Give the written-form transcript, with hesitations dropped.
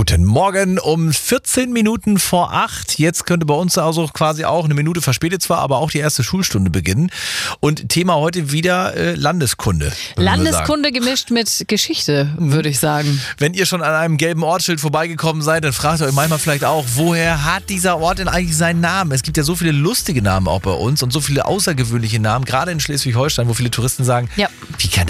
Guten Morgen um 14 Minuten vor 8. Jetzt könnte bei uns also quasi auch eine Minute verspätet zwar, aber auch die erste Schulstunde beginnen. Und Thema heute wieder Landeskunde. Landeskunde gemischt mit Geschichte, würde ich sagen. Wenn ihr schon an einem gelben Ortsschild vorbeigekommen seid, dann fragt ihr euch manchmal vielleicht auch, woher hat dieser Ort denn eigentlich seinen Namen? Es gibt ja so viele lustige Namen auch bei uns und so viele außergewöhnliche Namen, gerade in Schleswig-Holstein, wo viele Touristen sagen, Ja. wie kann